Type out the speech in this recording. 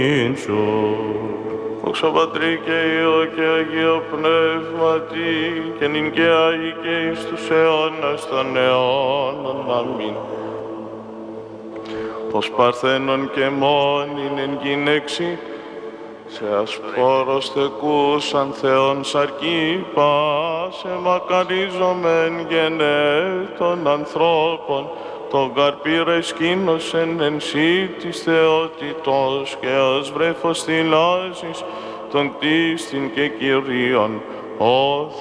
Δόξα Πατρί και Υιό και Αγίο Πνεύματι, και νυν και Άγι και εις τους αιώνας των αιώνων. Αμήν. Ως παρθένον και μόνην εν γυναίξη, σε ασπόρος θεκούς αν Θεόν σαρκίπα, σε μακαρίζομεν γενέ των ανθρώπων, τον καρπίρε σκήνωσεν εν σύ της θεότητος και ως βρέφος θυλάζεις τον κτίστην και Κυρίων.